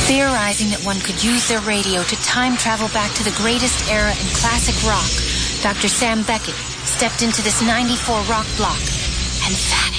Theorizing that one could use their radio to time travel back to the greatest era in classic rock, Dr. Sam Beckett stepped into this 94 rock block, and that